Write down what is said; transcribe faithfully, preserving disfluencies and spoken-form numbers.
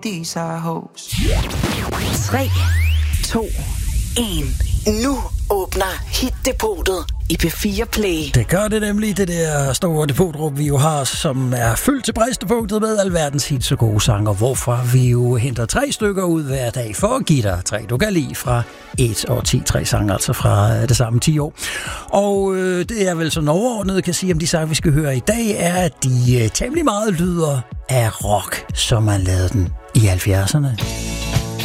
these are hoes. tre, to, et. Nu åbner Hit-depotet i P fire Play. Det gør det nemlig, det der store depotrum, vi jo har, som er fyldt til bristepunktet med alverdens hits og gode sanger, hvorfor vi jo henter tre stykker ud hver dag for at give dig tre, du kan lide fra et og ti, tre sange, altså fra det samme ti år. Og øh, det er vel sådan overordnet, kan sige om de sange, vi skal høre i dag, er, at de øh, temmelig meget lyder af rock, som man lavede den i halvfjerdserne.